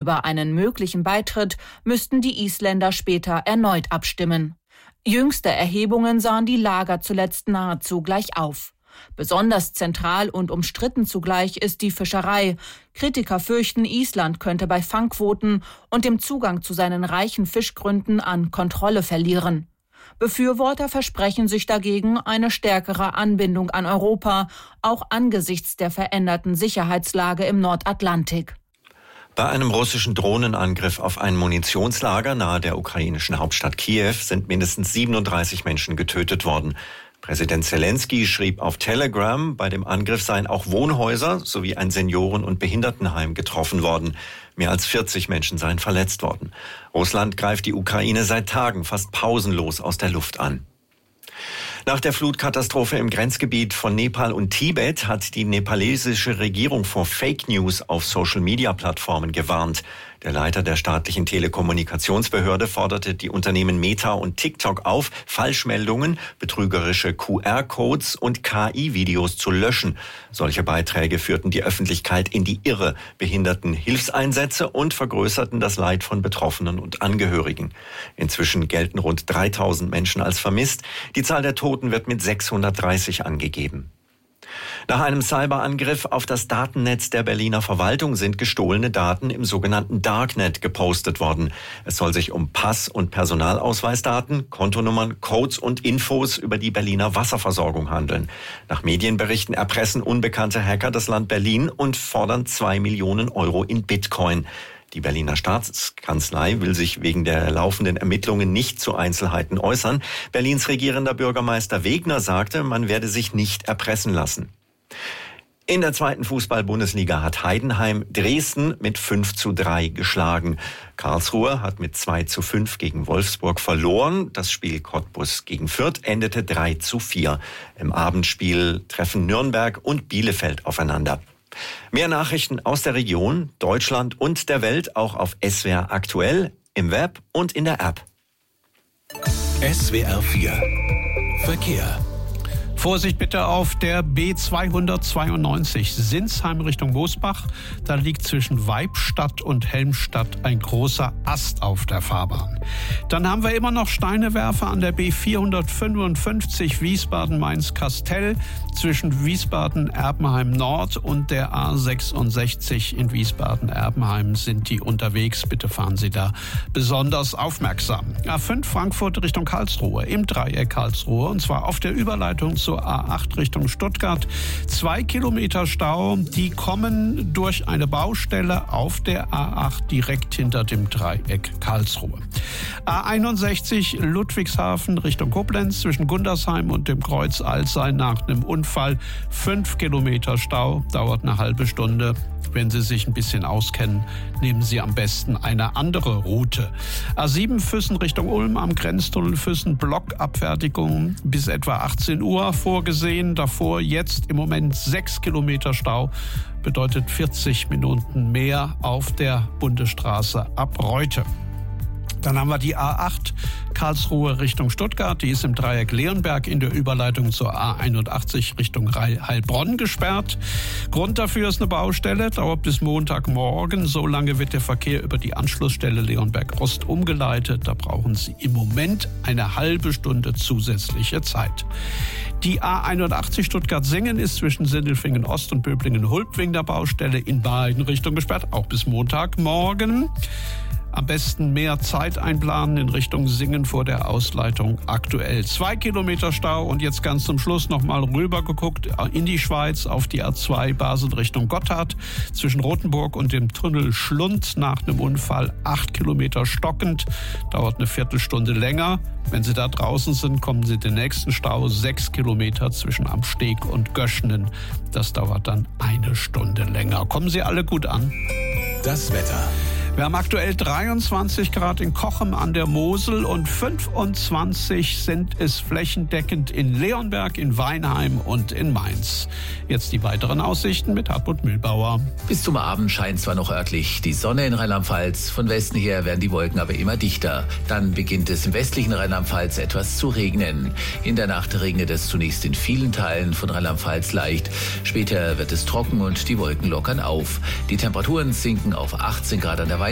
Über einen möglichen Beitritt müssten die Isländer später erneut abstimmen. Jüngste Erhebungen sahen die Lager zuletzt nahezu gleich auf. Besonders zentral und umstritten zugleich ist die Fischerei. Kritiker fürchten, Island könnte bei Fangquoten und dem Zugang zu seinen reichen Fischgründen an Kontrolle verlieren. Befürworter versprechen sich dagegen eine stärkere Anbindung an Europa, auch angesichts der veränderten Sicherheitslage im Nordatlantik. Bei einem russischen Drohnenangriff auf ein Munitionslager nahe der ukrainischen Hauptstadt Kiew sind mindestens 37 Menschen getötet worden. Präsident Zelensky schrieb auf Telegram, bei dem Angriff seien auch Wohnhäuser sowie ein Senioren- und Behindertenheim getroffen worden. Mehr als 40 Menschen seien verletzt worden. Russland greift die Ukraine seit Tagen fast pausenlos aus der Luft an. Nach der Flutkatastrophe im Grenzgebiet von Nepal und Tibet hat die nepalesische Regierung vor Fake News auf Social-Media-Plattformen gewarnt. Der Leiter der staatlichen Telekommunikationsbehörde forderte die Unternehmen Meta und TikTok auf, Falschmeldungen, betrügerische QR-Codes und KI-Videos zu löschen. Solche Beiträge führten die Öffentlichkeit in die Irre, behinderten Hilfseinsätze und vergrößerten das Leid von Betroffenen und Angehörigen. Inzwischen gelten rund 3000 Menschen als vermisst. Die Zahl der Toten wird mit 630 angegeben. Nach einem Cyberangriff auf das Datennetz der Berliner Verwaltung sind gestohlene Daten im sogenannten Darknet gepostet worden. Es soll sich um Pass- und Personalausweisdaten, Kontonummern, Codes und Infos über die Berliner Wasserversorgung handeln. Nach Medienberichten erpressen unbekannte Hacker das Land Berlin und fordern 2 Millionen Euro in Bitcoin. Die Berliner Staatskanzlei will sich wegen der laufenden Ermittlungen nicht zu Einzelheiten äußern. Berlins regierender Bürgermeister Wegner sagte, man werde sich nicht erpressen lassen. In der 2. Fußball-Bundesliga hat Heidenheim Dresden mit 5:3 geschlagen. Karlsruhe hat mit 2:5 gegen Wolfsburg verloren. Das Spiel Cottbus gegen Fürth endete 3:4. Im Abendspiel treffen Nürnberg und Bielefeld aufeinander. Mehr Nachrichten aus der Region, Deutschland und der Welt auch auf SWR Aktuell, im Web und in der App. SWR 4 Verkehr. Vorsicht bitte auf der B292 Sinsheim Richtung Mosbach. Da liegt zwischen Weibstadt und Helmstadt ein großer Ast auf der Fahrbahn. Dann haben wir immer noch Steinewerfer an der B455 Wiesbaden-Mainz-Kastel zwischen Wiesbaden-Erbenheim Nord und der A66 in Wiesbaden-Erbenheim sind die unterwegs. Bitte fahren Sie da besonders aufmerksam. A5 Frankfurt Richtung Karlsruhe im Dreieck Karlsruhe und zwar auf der Überleitung zur A8 Richtung Stuttgart. 2 Kilometer Stau, die kommen durch eine Baustelle auf der A8 direkt hinter dem Dreieck Karlsruhe. A61 Ludwigshafen Richtung Koblenz zwischen Gundersheim und dem Kreuz Alzey nach einem Unfall. 5 Kilometer Stau, dauert eine halbe Stunde. Wenn Sie sich ein bisschen auskennen, nehmen Sie am besten eine andere Route. A7 Füssen Richtung Ulm am Grenztunnel Füssen, Blockabfertigung bis etwa 18 Uhr vorgesehen. Davor jetzt im Moment 6 Kilometer Stau, bedeutet 40 Minuten mehr auf der Bundesstraße ab Reute. Dann haben wir die A8 Karlsruhe Richtung Stuttgart. Die ist im Dreieck Leonberg in der Überleitung zur A81 Richtung Heilbronn gesperrt. Grund dafür ist eine Baustelle, dauert bis Montagmorgen. So lange wird der Verkehr über die Anschlussstelle Leonberg Ost umgeleitet. Da brauchen Sie im Moment eine halbe Stunde zusätzliche Zeit. Die A81 Stuttgart-Singen ist zwischen Sindelfingen Ost und Böblingen-Hulb wegen der Baustelle in beiden Richtungen gesperrt, auch bis Montagmorgen. Am besten mehr Zeit einplanen in Richtung Singen vor der Ausleitung aktuell. 2 Kilometer Stau und jetzt ganz zum Schluss nochmal rüber geguckt in die Schweiz auf die A2 Basel Richtung Gotthard. Zwischen Rothenburg und dem Tunnel Schlund nach einem Unfall 8 Kilometer stockend. Dauert eine Viertelstunde länger. Wenn Sie da draußen sind, kommen Sie den nächsten Stau 6 Kilometer zwischen Amsteg und Göschenen. Das dauert dann eine Stunde länger. Kommen Sie alle gut an. Das Wetter. Wir haben aktuell 23 Grad in Cochem an der Mosel und 25 sind es flächendeckend in Leonberg, in Weinheim und in Mainz. Jetzt die weiteren Aussichten mit Hartmut Mühlbauer. Bis zum Abend scheint zwar noch örtlich die Sonne in Rheinland-Pfalz. Von Westen her werden die Wolken aber immer dichter. Dann beginnt es im westlichen Rheinland-Pfalz etwas zu regnen. In der Nacht regnet es zunächst in vielen Teilen von Rheinland-Pfalz leicht. Später wird es trocken und die Wolken lockern auf. Die Temperaturen sinken auf 18 Grad an der